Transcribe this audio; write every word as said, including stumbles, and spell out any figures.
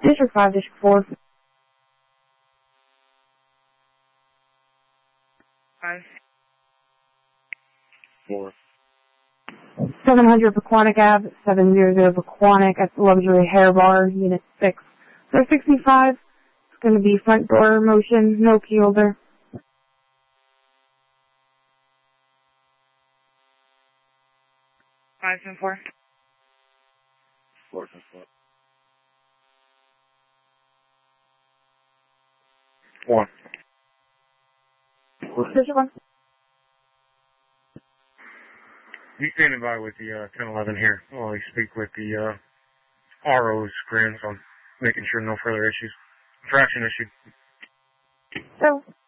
District five, District four. Five. Four. seven hundred Pequannock Ave, seven hundred Pequannock at the Luxury Hair Bar, Unit six. So sixty-five, it's going to be front door motion, no key holder. Five and four. Four and four. One. District one. He's standing by with the uh, ten eleven here while I speak with the uh, R O's grandson, making sure no further issues. Traction issue. So,